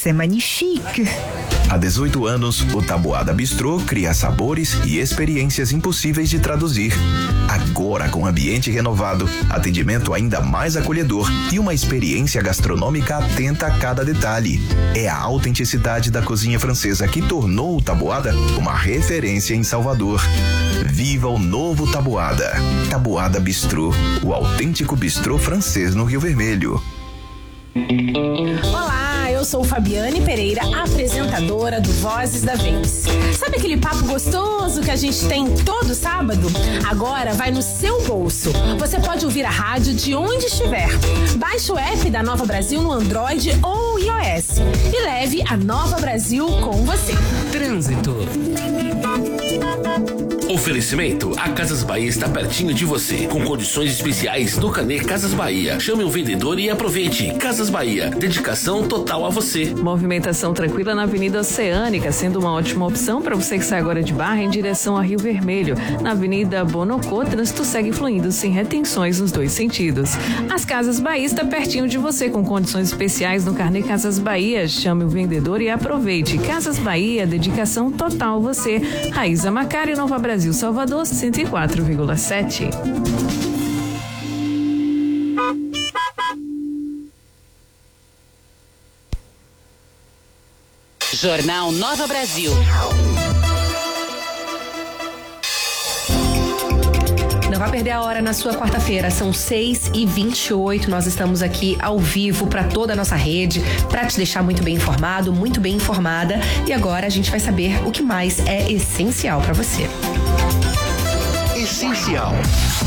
c'est magnifique. Há 18 anos, o Taboada Bistrô cria sabores e experiências impossíveis de traduzir. Agora, com ambiente renovado, atendimento ainda mais acolhedor e uma experiência gastronômica atenta a cada detalhe. É a autenticidade da cozinha francesa que tornou o Taboada uma referência em Salvador. Viva o novo Taboada. Taboada Bistrô, o autêntico bistrô francês no Rio Vermelho. Olá, eu sou Fabiane Pereira, apresentadora do Vozes da Vez. Sabe aquele papo gostoso que a gente tem todo sábado? Agora vai no seu bolso. Você pode ouvir a rádio de onde estiver. Baixe o app da Nova Brasil no Android ou iOS e leve a Nova Brasil com você. Trânsito. Oferecimento: a Casas Bahia está pertinho de você, com condições especiais no Canê Casas Bahia. Chame o vendedor e aproveite. Casas Bahia, dedicação total a você. Movimentação tranquila na Avenida Oceânica, sendo uma ótima opção para você que sai agora de Barra em direção a Rio Vermelho. Na Avenida Bonocô, trânsito segue fluindo sem retenções nos dois sentidos. As Casas Bahia está pertinho de você, com condições especiais no Carnê Casas Bahia. Chame o vendedor e aproveite. Casas Bahia, dedicação total a você. Raíza Macari, Nova Brasil, Salvador, 104,7. Jornal Nova Brasil. Não vai perder a hora na sua quarta-feira, são 6h28, nós estamos aqui ao vivo para toda a nossa rede, para te deixar muito bem informado, muito bem informada, e agora a gente vai saber o que mais é essencial para você. Essencial.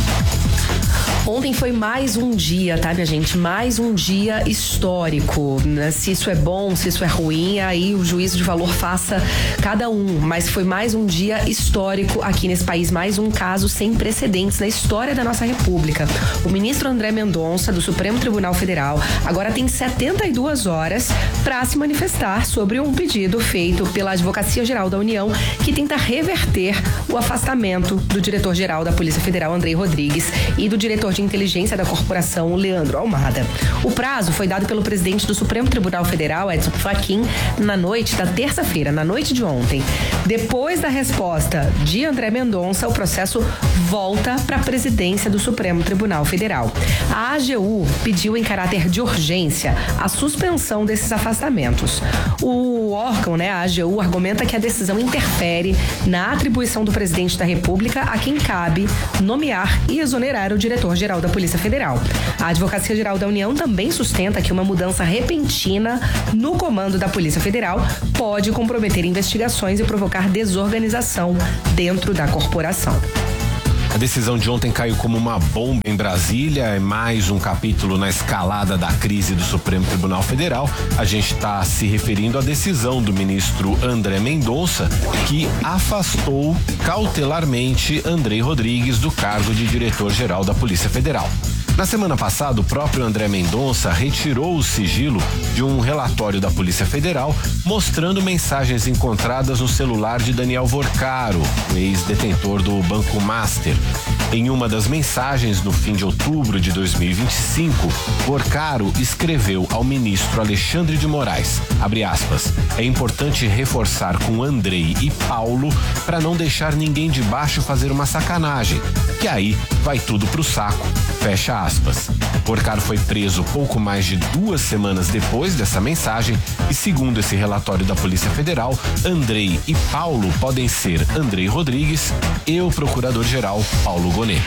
Ontem foi mais um dia, tá, minha gente? Mais um dia histórico. Se isso é bom, se isso é ruim, aí o juízo de valor faça cada um. Mas foi mais um dia histórico aqui nesse país, mais um caso sem precedentes na história da nossa República. O ministro André Mendonça, do Supremo Tribunal Federal, agora tem 72 horas para se manifestar sobre um pedido feito pela Advocacia Geral da União, que tenta reverter o afastamento do diretor-geral da Polícia Federal, Andrei Rodrigues, e do diretor de inteligência da corporação, Leandro Almada. O prazo foi dado pelo presidente do Supremo Tribunal Federal, Edson Fachin, na noite da terça-feira, na noite de ontem. Depois da resposta de André Mendonça, o processo volta para a presidência do Supremo Tribunal Federal. A AGU pediu em caráter de urgência a suspensão desses afastamentos. O órgão, a AGU, argumenta que a decisão interfere na atribuição do presidente da República a quem cabe nomear e exonerar o diretor-geral da Polícia Federal. A Advocacia Geral da União também sustenta que uma mudança repentina no comando da Polícia Federal pode comprometer investigações e provocar desorganização dentro da corporação. A decisão de ontem caiu como uma bomba em Brasília, é mais um capítulo na escalada da crise do Supremo Tribunal Federal. A gente está se referindo à decisão do ministro André Mendonça, que afastou cautelarmente Andrei Rodrigues do cargo de diretor-geral da Polícia Federal. Na semana passada, o próprio André Mendonça retirou o sigilo de um relatório da Polícia Federal mostrando mensagens encontradas no celular de Daniel Vorcaro, o ex-detentor do Banco Master. Em uma das mensagens, no fim de outubro de 2025, Vorcaro escreveu ao ministro Alexandre de Moraes, abre aspas, é importante reforçar com Andrei e Paulo para não deixar ninguém de baixo fazer uma sacanagem, que aí vai tudo pro saco, fecha aspas. Vorcaro foi preso pouco mais de 2 semanas depois dessa mensagem e, segundo esse relatório da Polícia Federal, Andrei e Paulo podem ser Andrei Rodrigues e o procurador-geral Paulo Gonet.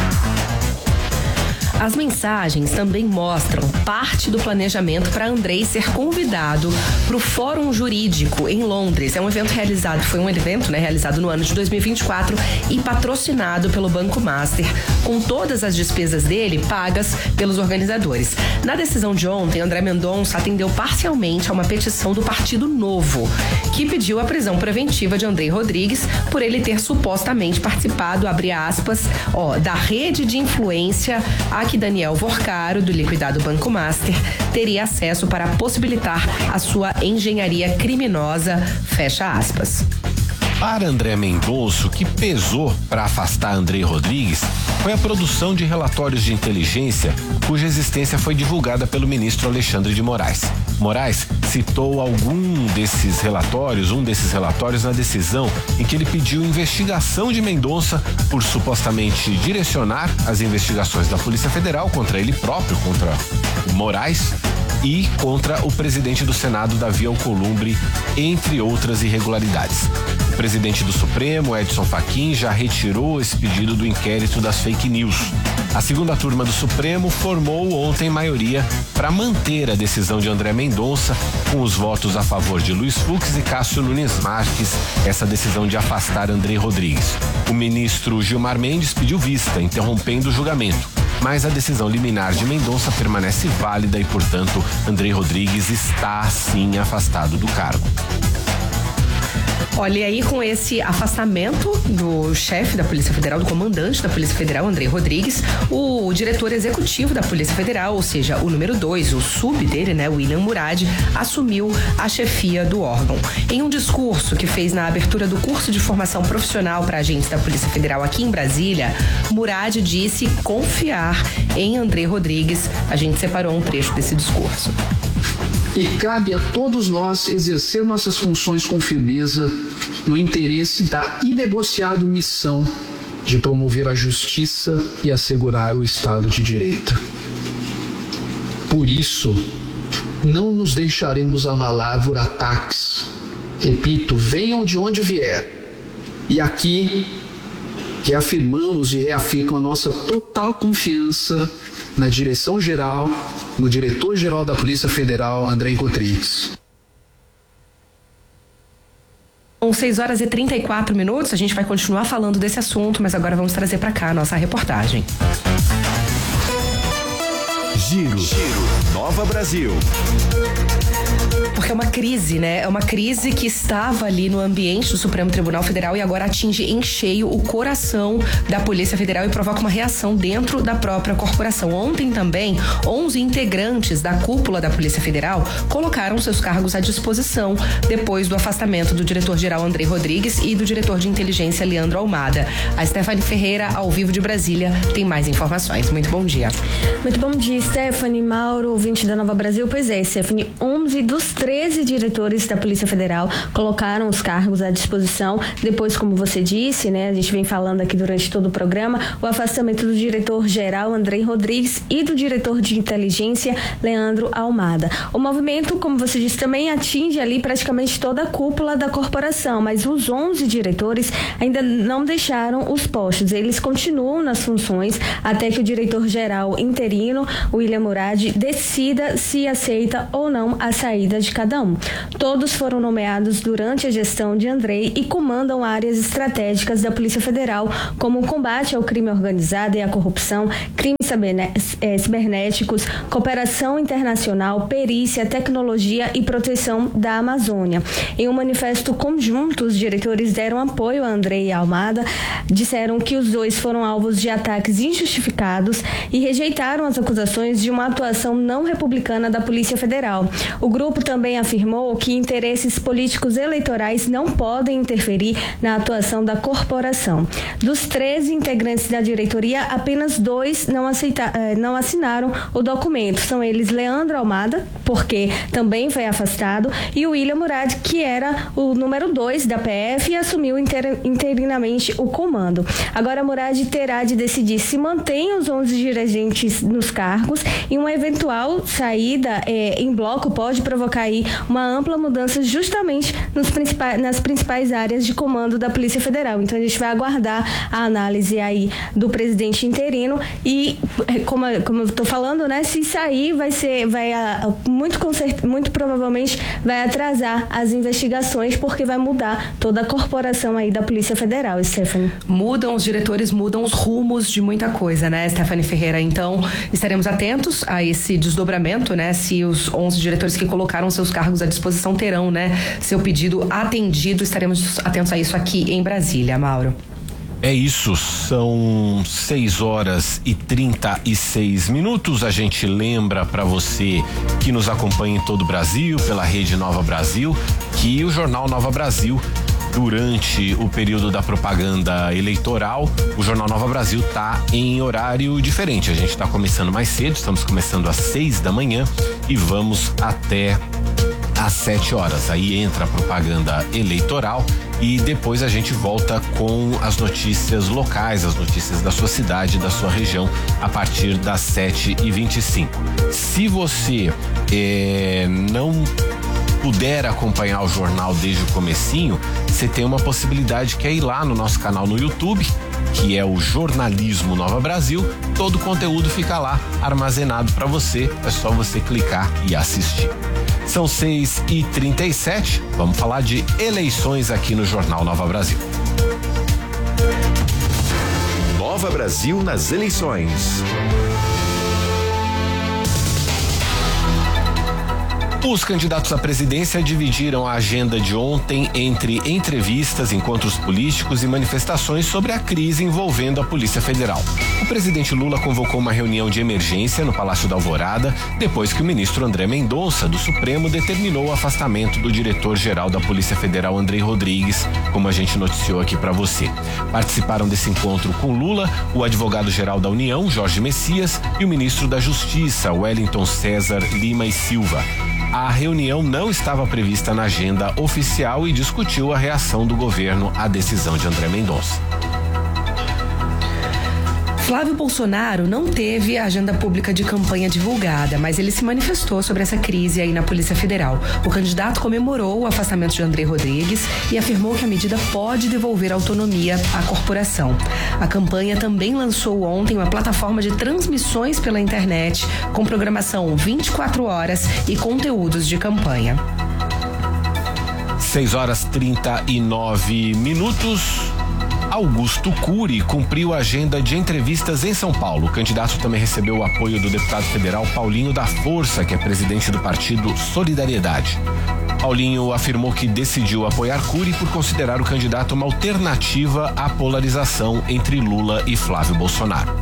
As mensagens também mostram parte do planejamento para Andrei ser convidado para o Fórum Jurídico em Londres. Foi um evento realizado no ano de 2024 e patrocinado pelo Banco Master, com todas as despesas dele pagas pelos organizadores. Na decisão de ontem, André Mendonça atendeu parcialmente a uma petição do Partido Novo, que pediu a prisão preventiva de Andrei Rodrigues por ele ter supostamente participado, abre aspas, da rede de influência a que Daniel Vorcaro, do liquidado Banco Master, teria acesso para possibilitar a sua engenharia criminosa, fecha aspas. Para André Mendonça, o que pesou para afastar Andrei Rodrigues foi a produção de relatórios de inteligência cuja existência foi divulgada pelo ministro Alexandre de Moraes. Moraes citou um desses relatórios na decisão em que ele pediu investigação de Mendonça por supostamente direcionar as investigações da Polícia Federal contra ele próprio, contra Moraes e contra o presidente do Senado, Davi Alcolumbre, entre outras irregularidades. O presidente do Supremo, Edson Fachin, já retirou esse pedido do inquérito das fake news. A segunda turma do Supremo formou ontem maioria para manter a decisão de André Mendonça, com os votos a favor de Luiz Fux e Cássio Nunes Marques, essa decisão de afastar André Rodrigues. O ministro Gilmar Mendes pediu vista, interrompendo o julgamento. Mas a decisão liminar de Mendonça permanece válida e, portanto, André Rodrigues está, sim, afastado do cargo. Olha, e aí com esse afastamento do chefe da Polícia Federal, do comandante da Polícia Federal, André Rodrigues, o diretor executivo da Polícia Federal, ou seja, o número 2, o sub dele, né, William Murad, assumiu a chefia do órgão. Em um discurso que fez na abertura do curso de formação profissional para agentes da Polícia Federal aqui em Brasília, Murad disse confiar em André Rodrigues. A gente separou um trecho desse discurso. E cabe a todos nós exercer nossas funções com firmeza no interesse da inegociável missão de promover a justiça e assegurar o Estado de Direito. Por isso, não nos deixaremos abalar por ataques. Repito, venham de onde vier. E aqui reafirmamos e reafirmo a nossa total confiança na direção-geral, no diretor-geral da Polícia Federal, André Rodrigues. São 6h34, a gente vai continuar falando desse assunto, mas agora vamos trazer para cá a nossa reportagem. Giro Nova Brasil. Porque é uma crise, né? É uma crise que estava ali no ambiente do Supremo Tribunal Federal e agora atinge em cheio o coração da Polícia Federal e provoca uma reação dentro da própria corporação. Ontem também, 11 integrantes da cúpula da Polícia Federal colocaram seus cargos à disposição depois do afastamento do diretor-geral André Rodrigues e do diretor de inteligência Leandro Almada. A Stephanie Ferreira, ao vivo de Brasília, tem mais informações. Muito bom dia. Muito bom dia, Stephanie, Mauro, ouvinte da Nova Brasil. Pois é, Stephanie, 11 dos 13 diretores da Polícia Federal colocaram os cargos à disposição depois, como você disse, né, a gente vem falando aqui durante todo o programa, o afastamento do diretor-geral André Rodrigues e do diretor de inteligência Leandro Almada. O movimento, como você disse, também atinge ali praticamente toda a cúpula da corporação, mas os 11 diretores ainda não deixaram os postos. Eles continuam nas funções até que o diretor-geral interino, William Murad, decida se aceita ou não a saída de cada um. Todos foram nomeados durante a gestão de André e comandam áreas estratégicas da Polícia Federal, como o combate ao crime organizado e à corrupção, crimes cibernéticos, cooperação internacional, perícia, tecnologia e proteção da Amazônia. Em um manifesto conjunto, os diretores deram apoio a André e Almada, disseram que os dois foram alvos de ataques injustificados e rejeitaram as acusações de uma atuação não republicana da Polícia Federal. O grupo também afirmou que interesses políticos eleitorais não podem interferir na atuação da corporação. Dos 13 integrantes da diretoria, apenas 2 não assinaram o documento. São eles Leandro Almada, porque também foi afastado, e o William Murad, que era o número 2 da PF e assumiu interinamente o comando. Agora, Murad terá de decidir se mantém os 11 dirigentes nos cargos e uma eventual saída em bloco pode provocar aí uma ampla mudança justamente nas principais áreas de comando da Polícia Federal. Então a gente vai aguardar a análise aí do presidente interino e, como eu estou falando, né, se sair muito provavelmente vai atrasar as investigações, porque vai mudar toda a corporação aí da Polícia Federal, Stephanie. Mudam os diretores, mudam os rumos de muita coisa, né, Stephanie Ferreira? Então estaremos atentos a esse desdobramento, né, se os 11 diretores que colocaram seus cargos à disposição terão, né, seu pedido atendido. Estaremos atentos a isso aqui em Brasília, Mauro. É isso, são 6h36. A gente lembra para você que nos acompanha em todo o Brasil, pela Rede Nova Brasil, que o Jornal Nova Brasil durante o período da propaganda eleitoral, o Jornal Nova Brasil tá em horário diferente. A gente tá começando mais cedo, estamos começando às 6 da manhã e vamos até às 7 horas. Aí entra a propaganda eleitoral e depois a gente volta com as notícias locais, as notícias da sua cidade, da sua região, a partir das 7h25. Se você não puder acompanhar o jornal desde o comecinho, você tem uma possibilidade que é ir lá no nosso canal no YouTube, que é o Jornalismo Nova Brasil. Todo o conteúdo fica lá armazenado para você, é só você clicar e assistir. São 6h37, vamos falar de eleições aqui no Jornal Nova Brasil. Nova Brasil nas eleições. Os candidatos à presidência dividiram a agenda de ontem entre entrevistas, encontros políticos e manifestações sobre a crise envolvendo a Polícia Federal. O presidente Lula convocou uma reunião de emergência no Palácio da Alvorada, depois que o ministro André Mendonça, do Supremo, determinou o afastamento do diretor-geral da Polícia Federal, Andrei Rodrigues, como a gente noticiou aqui para você. Participaram desse encontro com Lula, o advogado-geral da União, Jorge Messias, e o ministro da Justiça, Wellington César Lima e Silva. A reunião não estava prevista na agenda oficial e discutiu a reação do governo à decisão de André Mendonça. Flávio Bolsonaro não teve a agenda pública de campanha divulgada, mas ele se manifestou sobre essa crise aí na Polícia Federal. O candidato comemorou o afastamento de Andrei Rodrigues e afirmou que a medida pode devolver autonomia à corporação. A campanha também lançou ontem uma plataforma de transmissões pela internet com programação 24 horas e conteúdos de campanha. 6h39. Augusto Cury cumpriu a agenda de entrevistas em São Paulo. O candidato também recebeu o apoio do deputado federal Paulinho da Força, que é presidente do partido Solidariedade. Paulinho afirmou que decidiu apoiar Cury por considerar o candidato uma alternativa à polarização entre Lula e Flávio Bolsonaro.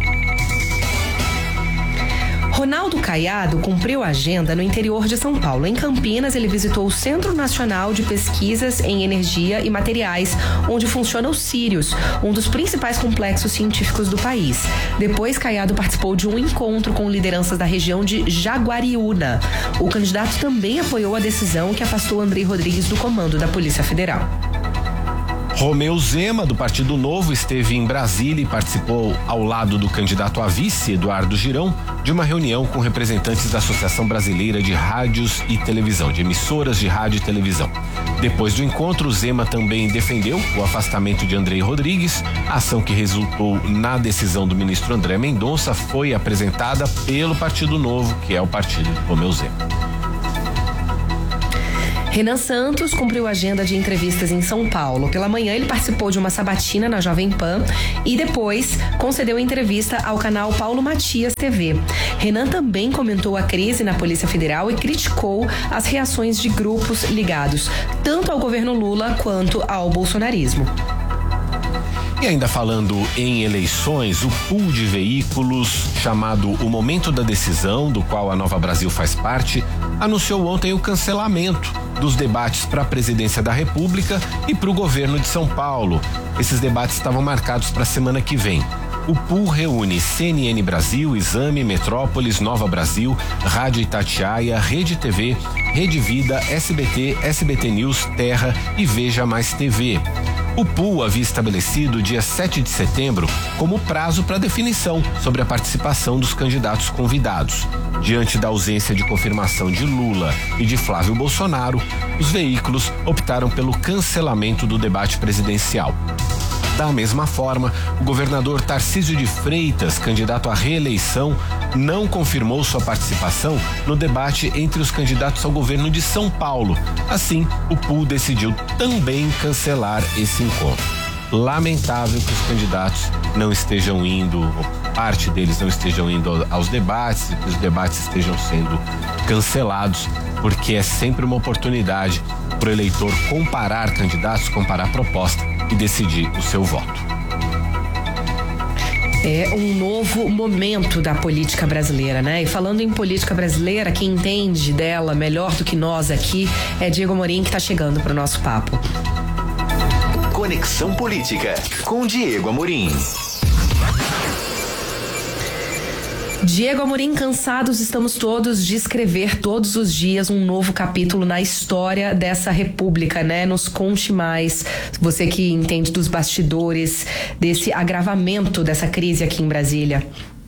Ronaldo Caiado cumpriu a agenda no interior de São Paulo. Em Campinas, ele visitou o Centro Nacional de Pesquisas em Energia e Materiais, onde funciona o Sirius, um dos principais complexos científicos do país. Depois, Caiado participou de um encontro com lideranças da região de Jaguariúna. O candidato também apoiou a decisão que afastou Andrei Rodrigues do comando da Polícia Federal. Romeu Zema, do Partido Novo, esteve em Brasília e participou, ao lado do candidato a vice, Eduardo Girão, de uma reunião com representantes da Associação Brasileira de Rádios e Televisão, de emissoras de rádio e televisão. Depois do encontro, Zema também defendeu o afastamento de Andrei Rodrigues. A ação que resultou na decisão do ministro André Mendonça foi apresentada pelo Partido Novo, que é o partido de Romeu Zema. Renan Santos cumpriu a agenda de entrevistas em São Paulo. Pela manhã, ele participou de uma sabatina na Jovem Pan e depois concedeu entrevista ao canal Paulo Matias TV. Renan também comentou a crise na Polícia Federal e criticou as reações de grupos ligados tanto ao governo Lula quanto ao bolsonarismo. E ainda falando em eleições, o pool de veículos chamado O Momento da Decisão, do qual a Nova Brasil faz parte, anunciou ontem o cancelamento dos debates para a presidência da República e para o governo de São Paulo. Esses debates estavam marcados para a semana que vem. O pool reúne CNN Brasil, Exame, Metrópolis, Nova Brasil, Rádio Itatiaia, Rede TV, Rede Vida, SBT, SBT News, Terra e Veja Mais TV. O pool havia estabelecido dia 7 de setembro como prazo para definição sobre a participação dos candidatos convidados. Diante da ausência de confirmação de Lula e de Flávio Bolsonaro, os veículos optaram pelo cancelamento do debate presidencial. Da mesma forma, o governador Tarcísio de Freitas, candidato à reeleição, não confirmou sua participação no debate entre os candidatos ao governo de São Paulo. Assim, o pool decidiu também cancelar esse encontro. Lamentável que os candidatos não estejam indo, parte deles não estejam indo aos debates, que os debates estejam sendo cancelados, porque é sempre uma oportunidade para o eleitor comparar candidatos, comparar proposta e decidir o seu voto. É um novo momento da política brasileira, né? E falando em política brasileira, quem entende dela melhor do que nós aqui é Diego Amorim, que está chegando para o nosso papo. Conexão Política, com Diego Amorim. Diego Amorim, cansados estamos todos de escrever todos os dias um novo capítulo na história dessa república, né? Nos conte mais, você que entende dos bastidores desse agravamento dessa crise aqui em Brasília.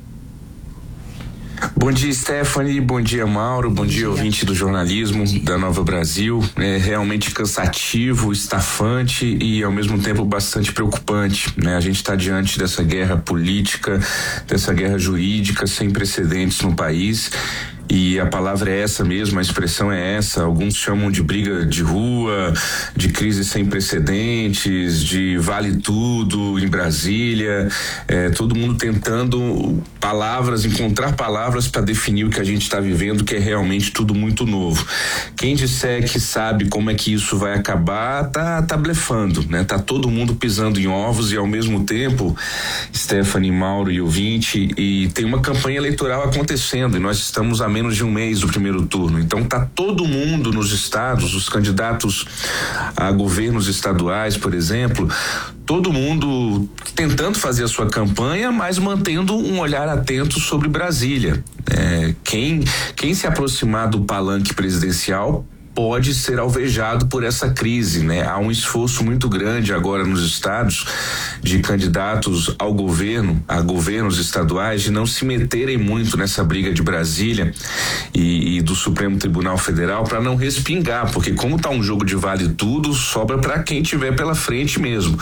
Bom dia, Stephanie, bom dia, Mauro, bom dia, ouvinte do jornalismo da Nova Brasil. É realmente cansativo, estafante e ao mesmo tempo bastante preocupante, né? A gente está diante dessa guerra política, dessa guerra jurídica sem precedentes no país. E a palavra é essa mesmo, a expressão é essa. Alguns chamam de briga de rua, de crise sem precedentes, de vale tudo em Brasília. Todo mundo tentando encontrar palavras para definir o que a gente está vivendo, que é realmente tudo muito novo. Quem disser que sabe como é que isso vai acabar, tá blefando, né? Tá todo mundo pisando em ovos e ao mesmo tempo, Stephanie, Mauro e ouvinte, e tem uma campanha eleitoral acontecendo e nós estamos a menos de um mês do primeiro turno. Então tá todo mundo nos estados, os candidatos a governos estaduais, por exemplo, todo mundo tentando fazer a sua campanha, mas mantendo um olhar atento sobre Brasília. Quem se aproximar do palanque presidencial pode ser alvejado por essa crise, né? Há um esforço muito grande agora nos estados de candidatos ao governo, a governos estaduais, de não se meterem muito nessa briga de Brasília e do Supremo Tribunal Federal para não respingar, porque como tá um jogo de vale tudo, sobra para quem tiver pela frente mesmo.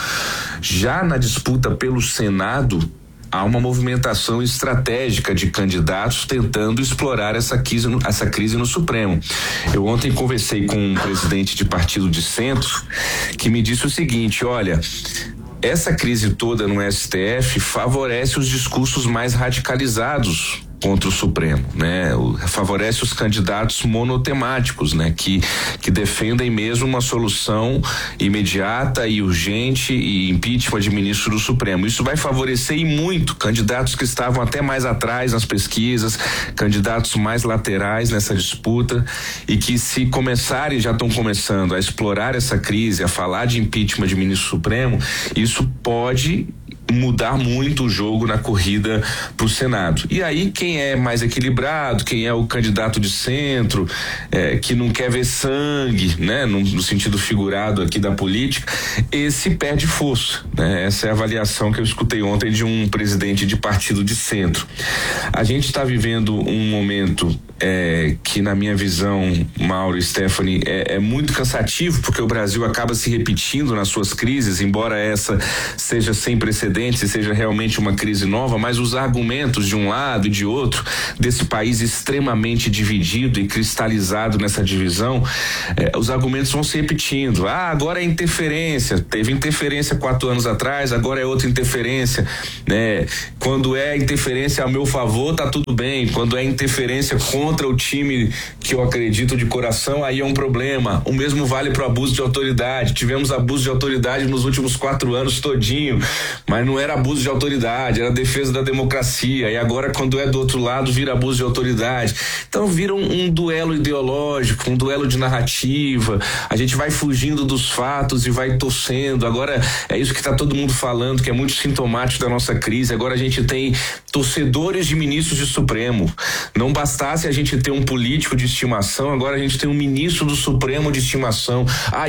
Já na disputa pelo Senado, há uma movimentação estratégica de candidatos tentando explorar essa crise no Supremo. Eu ontem conversei com um presidente de partido de centro que me disse o seguinte: olha, essa crise toda no STF favorece os discursos mais radicalizados contra o Supremo, né? Favorece os candidatos monotemáticos, né? Que defendem mesmo uma solução imediata e urgente e impeachment de ministro do Supremo. Isso vai favorecer e muito candidatos que estavam até mais atrás nas pesquisas, candidatos mais laterais nessa disputa e que se começarem, já estão começando a explorar essa crise, a falar de impeachment de ministro Supremo, isso pode mudar muito o jogo na corrida para o Senado. E aí quem é mais equilibrado, quem é o candidato de centro, que não quer ver sangue, né, no sentido figurado aqui da política, esse perde força, né? Essa é a avaliação que eu escutei ontem de um presidente de partido de centro. A gente está vivendo um momento que, na minha visão, Mauro e Stephanie, é muito cansativo, porque o Brasil acaba se repetindo nas suas crises, embora essa seja sem precedentes e seja realmente uma crise nova, mas os argumentos de um lado e de outro desse país extremamente dividido e cristalizado nessa divisão, os argumentos vão se repetindo. Agora é interferência, teve interferência 4 anos atrás, agora é outra interferência, né? Quando é interferência a meu favor, tá tudo bem. Quando é interferência contra o time que eu acredito de coração, aí é um problema. O mesmo vale para o abuso de autoridade. Tivemos abuso de autoridade nos últimos 4 anos todinho, mas não era abuso de autoridade, era defesa da democracia. E agora, quando é do outro lado, vira abuso de autoridade. Então vira um duelo ideológico, um duelo de narrativa. A gente vai fugindo dos fatos e vai torcendo. Agora é isso que está todo mundo falando, que é muito sintomático da nossa crise. Agora a gente tem torcedores de ministros de Supremo. Não bastasse a gente ter um político de estimação, agora a gente tem um ministro do Supremo de estimação.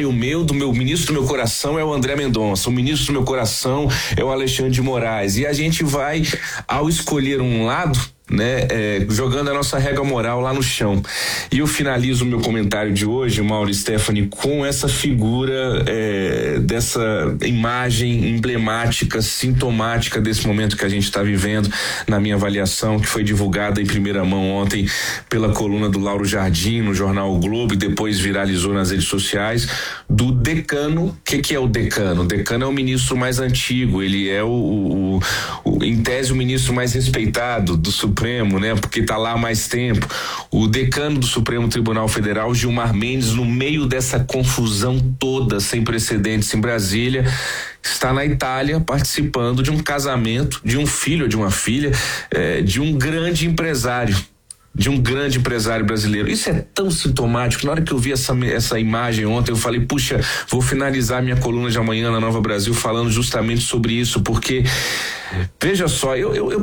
Do meu ministro do meu coração é o André Mendonça, o ministro do meu coração é o Alexandre de Moraes. E a gente vai, ao escolher um lado, né, jogando a nossa régua moral lá no chão. E eu finalizo o meu comentário de hoje, Mauro e Stephanie, com essa figura, dessa imagem emblemática, sintomática desse momento que a gente está vivendo, na minha avaliação, que foi divulgada em primeira mão ontem pela coluna do Lauro Jardim no jornal O Globo e depois viralizou nas redes sociais, do decano. O que é o decano? O decano é o ministro mais antigo, ele é em tese o ministro mais respeitado do Supremo, né? Porque tá lá há mais tempo. O decano do Supremo Tribunal Federal, Gilmar Mendes, no meio dessa confusão toda, sem precedentes em Brasília, está na Itália participando de um casamento de um filho ou de uma filha de um grande empresário. de um grande empresário brasileiro. Isso é tão sintomático. Na hora que eu vi essa imagem ontem, eu falei, puxa, vou finalizar minha coluna de amanhã na Nova Brasil falando justamente sobre isso, porque veja só,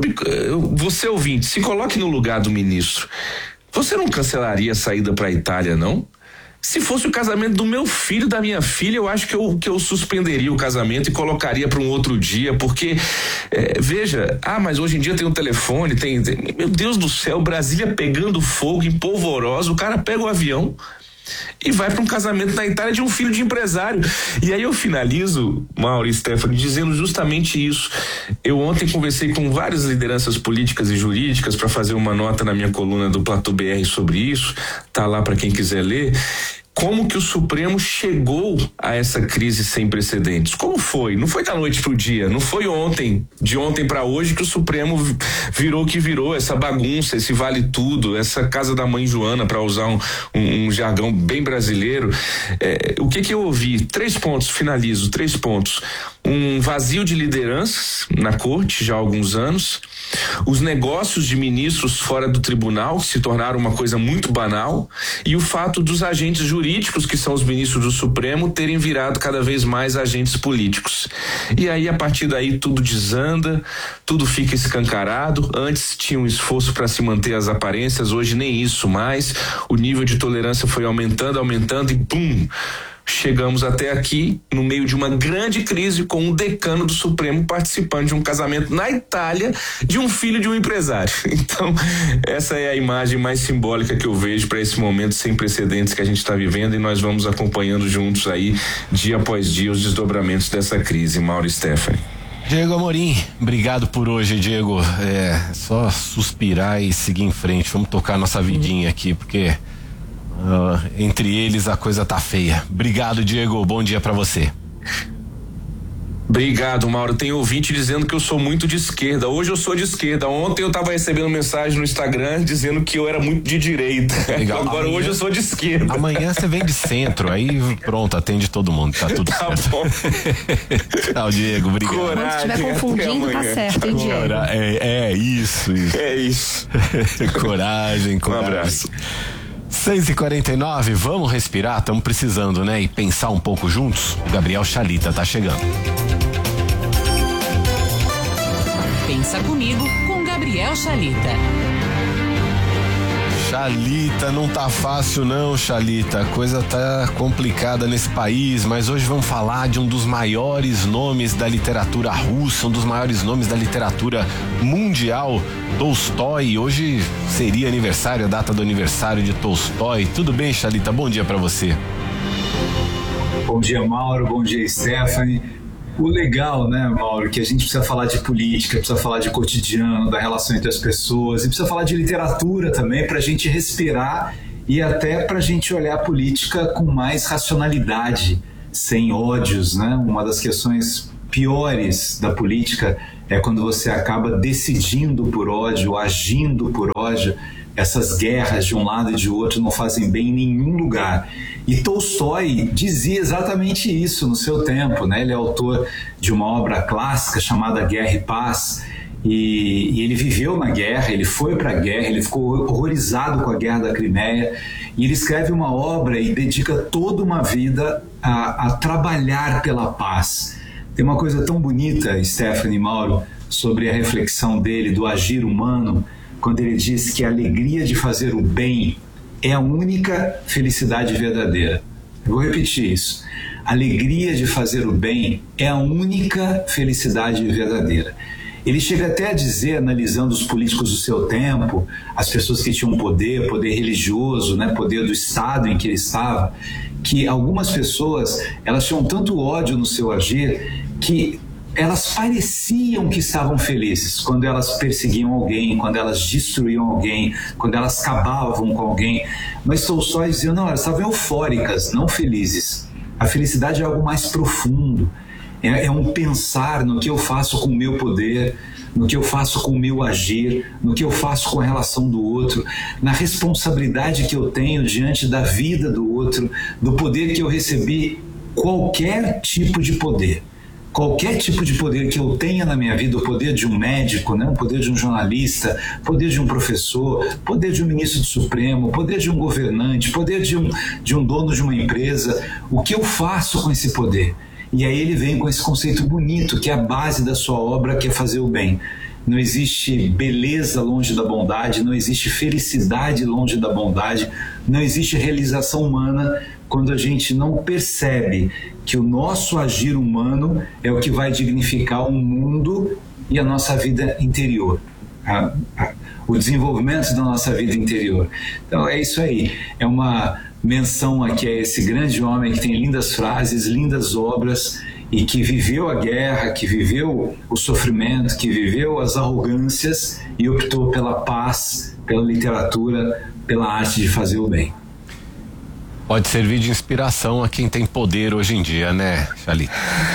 você ouvinte, se coloque no lugar do ministro. Você não cancelaria a saída para a Itália, não? Se fosse o casamento do meu filho, da minha filha, eu acho que eu suspenderia o casamento e colocaria para um outro dia, porque, veja, mas hoje em dia tem um telefone, meu Deus do céu, Brasília pegando fogo em polvorosa, o cara pega o avião e vai para um casamento na Itália de um filho de empresário. E aí eu finalizo, Mauro e Stephanie, dizendo justamente isso. Eu ontem conversei com várias lideranças políticas e jurídicas para fazer uma nota na minha coluna do Platô BR sobre isso, tá lá para quem quiser ler. Como que o Supremo chegou a essa crise sem precedentes? Como foi? Não foi da noite pro dia, não foi ontem, de ontem para hoje que o Supremo virou o que virou, essa bagunça, esse vale tudo, essa casa da mãe Joana, para usar um jargão bem brasileiro. O que eu ouvi? 3 pontos, finalizo, 3 pontos. Um vazio de lideranças na corte já há alguns anos, os negócios de ministros fora do tribunal, que se tornaram uma coisa muito banal, e o fato dos agentes jurídicos, que são os ministros do Supremo, terem virado cada vez mais agentes políticos. E aí, a partir daí, tudo desanda, tudo fica escancarado. Antes tinha um esforço para se manter as aparências, hoje nem isso mais. O nível de tolerância foi aumentando e pum! Chegamos até aqui no meio de uma grande crise com um decano do Supremo participando de um casamento na Itália de um filho de um empresário. Então, essa é a imagem mais simbólica que eu vejo para esse momento sem precedentes que a gente está vivendo, e nós vamos acompanhando juntos aí, dia após dia, os desdobramentos dessa crise. Mauro e Stephanie. Diego Amorim, obrigado por hoje, Diego. Só suspirar e seguir em frente. Vamos tocar nossa vidinha aqui, porque entre eles a coisa tá feia. Obrigado, Diego, bom dia pra você. Obrigado, Mauro. Tem ouvinte dizendo que eu sou muito de esquerda. Hoje eu sou de esquerda. Ontem eu tava recebendo mensagem no Instagram dizendo que eu era muito de direita. Legal. Agora amanhã, hoje eu sou de esquerda. Amanhã você vem de centro, aí pronto, atende todo mundo, tá tudo certo. Bom. Tchau, Diego, obrigado. Coragem, se estiver confundindo, tá certo, hein, Diego? Isso. É isso. Coragem. Um abraço. 6h49, vamos respirar, estamos precisando, né? E pensar um pouco juntos. O Gabriel Chalita tá chegando. Pensa comigo com Gabriel Chalita. Chalita, não tá fácil não, Chalita, a coisa tá complicada nesse país, mas hoje vamos falar de um dos maiores nomes da literatura russa, um dos maiores nomes da literatura mundial, Tolstói. Hoje seria aniversário, a data do aniversário de Tolstói. Tudo bem, Chalita? Bom dia pra você. Bom dia, Mauro, bom dia, Stephanie. O legal, né, Mauro, que a gente precisa falar de política, precisa falar de cotidiano, da relação entre as pessoas, e precisa falar de literatura também para a gente respirar e até para a gente olhar a política com mais racionalidade, sem ódios, né? Uma das questões piores da política é quando você acaba decidindo por ódio, agindo por ódio. Essas guerras de um lado e de outro não fazem bem em nenhum lugar. E Tolstói dizia exatamente isso no seu tempo, né? Ele é autor de uma obra clássica chamada Guerra e Paz, e ele viveu na guerra, ele foi para a guerra, ele ficou horrorizado com a Guerra da Crimeia, e ele escreve uma obra e dedica toda uma vida a trabalhar pela paz. Tem uma coisa tão bonita, Stephanie e Mauro, sobre a reflexão dele do agir humano, quando ele diz que a alegria de fazer o bem é a única felicidade verdadeira. Eu vou repetir isso. A alegria de fazer o bem é a única felicidade verdadeira. Ele chega até a dizer, analisando os políticos do seu tempo, as pessoas que tinham poder religioso, né, poder do Estado em que ele estava, que algumas pessoas, elas tinham tanto ódio no seu agir que elas pareciam que estavam felizes quando elas perseguiam alguém, quando elas destruíam alguém, quando elas acabavam com alguém. Mas Tolstói dizia, não, elas estavam eufóricas, não felizes. A felicidade é algo mais profundo. É um pensar no que eu faço com o meu poder, no que eu faço com o meu agir, no que eu faço com a relação do outro, na responsabilidade que eu tenho diante da vida do outro, do poder que eu recebi, qualquer tipo de poder. qualquer tipo de poder que eu tenha na minha vida, o poder de um médico, né? O poder de um jornalista, o poder de um professor, o poder de um ministro do Supremo, o poder de um governante, o poder de um dono de uma empresa, o que eu faço com esse poder? E aí ele vem com esse conceito bonito, que é a base da sua obra, que é fazer o bem. Não existe beleza longe da bondade, não existe felicidade longe da bondade, não existe realização humana quando a gente não percebe que o nosso agir humano é o que vai dignificar o mundo e a nossa vida interior, o desenvolvimento da nossa vida interior. Então é isso aí, é uma menção aqui a esse grande homem que tem lindas frases, lindas obras e que viveu a guerra, que viveu o sofrimento, que viveu as arrogâncias e optou pela paz, pela literatura, pela arte de fazer o bem. Pode servir de inspiração a quem tem poder hoje em dia, né, Xali?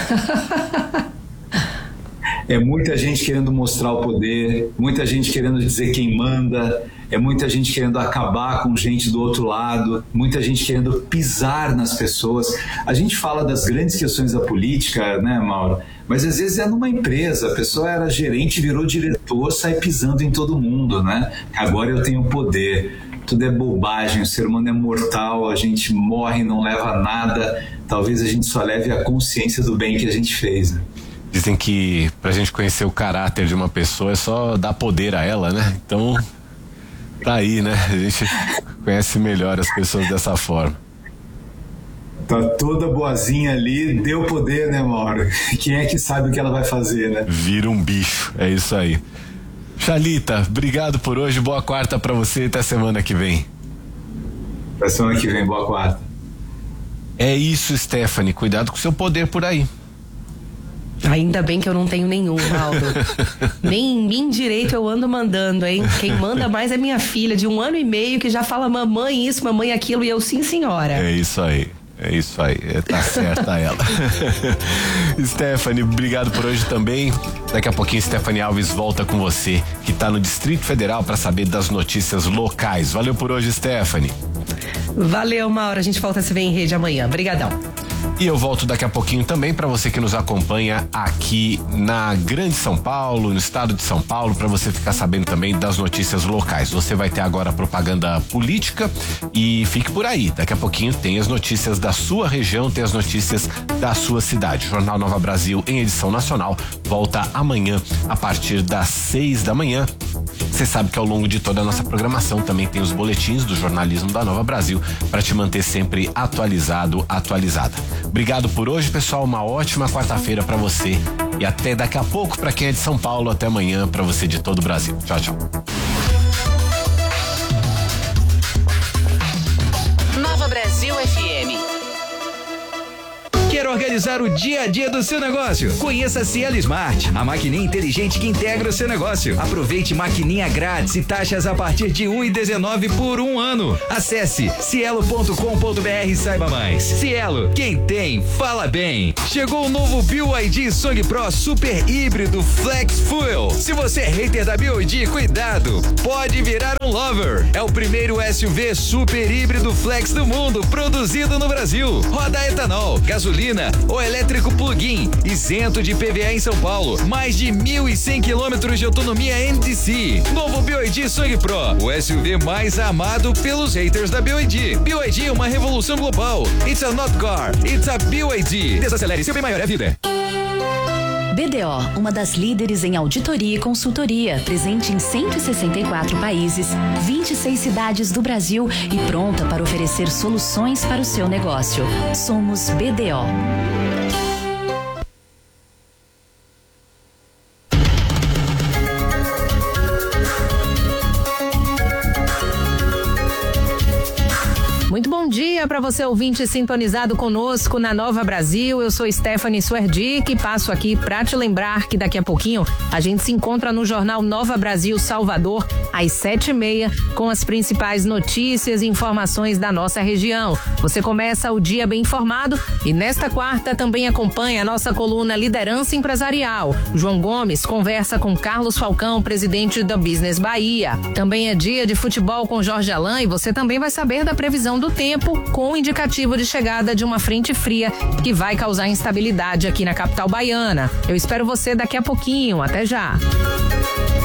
É muita gente querendo mostrar o poder, muita gente querendo dizer quem manda, é muita gente querendo acabar com gente do outro lado, muita gente querendo pisar nas pessoas. A gente fala das grandes questões da política, né, Mauro? Mas às vezes é numa empresa, a pessoa era gerente, virou diretor, sai pisando em todo mundo, né? Agora eu tenho poder. Tudo é bobagem, o ser humano é mortal, a gente morre, não leva nada. Talvez a gente só leve a consciência do bem que a gente fez, né? Dizem que pra gente conhecer o caráter de uma pessoa é só dar poder a ela, né? Então, tá aí, né? A gente conhece melhor as pessoas dessa forma. Tá toda boazinha ali, deu poder, né, Mauro? Quem é que sabe o que ela vai fazer, né? Vira um bicho, é isso aí. Xalita, obrigado por hoje, boa quarta pra você e até semana que vem. Até semana que vem, boa quarta. É isso, Stephanie, cuidado com o seu poder por aí. Ainda bem que eu não tenho nenhum, Mauro. Nem em mim direito eu ando mandando, hein? Quem manda mais é minha filha, de 1 ano e meio, que já fala mamãe isso, mamãe aquilo, e eu sim, senhora. É isso aí. É isso aí, tá certa ela. Stephanie, obrigado por hoje também. Daqui a pouquinho Stephanie Alves volta com você, que tá no Distrito Federal, para saber das notícias locais. Valeu por hoje, Stephanie. Valeu, Mauro. A gente volta a se ver em rede amanhã. Obrigadão. E eu volto daqui a pouquinho também para você que nos acompanha aqui na Grande São Paulo, no estado de São Paulo, para você ficar sabendo também das notícias locais. Você vai ter agora a propaganda política e fique por aí. Daqui a pouquinho tem as notícias da sua região, tem as notícias da sua cidade. Jornal Nova Brasil em edição nacional volta amanhã a partir das 6 da manhã. Você sabe que ao longo de toda a nossa programação também tem os boletins do jornalismo da Nova Brasil para te manter sempre atualizado, atualizada. Obrigado por hoje, pessoal. Uma ótima quarta-feira para você e até daqui a pouco para quem é de São Paulo. Até amanhã para você de todo o Brasil. Tchau, tchau. Nova Brasil FM. Quer organizar o dia a dia do seu negócio? Conheça a Cielo Smart, a maquininha inteligente que integra o seu negócio. Aproveite maquininha grátis e taxas a partir de R$1,19 por 1 ano. Acesse cielo.com.br e saiba mais. Cielo, quem tem, fala bem. Chegou o novo BYD Song Pro Super Híbrido Flex Fuel. Se você é hater da BYD, cuidado, pode virar um lover. É o primeiro SUV super híbrido flex do mundo, produzido no Brasil. Roda etanol, gasolina ou elétrico plug-in, isento de PVA em São Paulo. Mais de 1.100 quilômetros de autonomia NDC. Novo BYD Song Pro, o SUV mais amado pelos haters da BYD. BYD é uma revolução global. It's a not car, it's a BYD. Desacelere, seu bem maior é a vida. BDO, uma das líderes em auditoria e consultoria, presente em 164 países, 26 cidades do Brasil e pronta para oferecer soluções para o seu negócio. Somos BDO. Muito bom dia para você, ouvinte sintonizado conosco na Nova Brasil. Eu sou Stephanie Suerdic e passo aqui para te lembrar que daqui a pouquinho a gente se encontra no Jornal Nova Brasil Salvador às 7h30 com as principais notícias e informações da nossa região. Você começa o dia bem informado e nesta quarta também acompanha a nossa coluna Liderança Empresarial. João Gomes conversa com Carlos Falcão, presidente da Business Bahia. Também é dia de futebol com Jorge Alain e você também vai saber da previsão do tempo com bom indicativo de chegada de uma frente fria que vai causar instabilidade aqui na capital baiana. Eu espero você daqui a pouquinho. Até já.